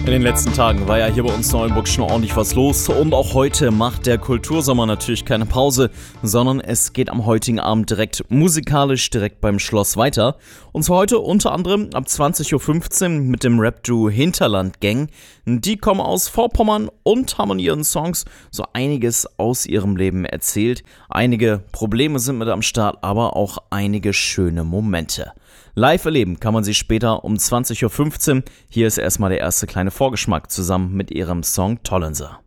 In den letzten Tagen war ja hier bei uns in Neuenburg schon ordentlich was los und auch heute macht der Kultursommer natürlich keine Pause, sondern es geht am heutigen Abend direkt musikalisch direkt beim Schloss weiter. Und zwar heute unter anderem ab 20.15 Uhr mit dem Rap-Duo Hinterland Gang. Die kommen aus Vorpommern und haben in ihren Songs so einiges aus ihrem Leben erzählt. Einige Probleme sind mit am Start, aber auch einige schöne Momente. Live erleben kann man sie später um 20.15 Uhr. Hier ist erstmal der erste kleine Vorgeschmack zusammen mit ihrem Song Tollenser.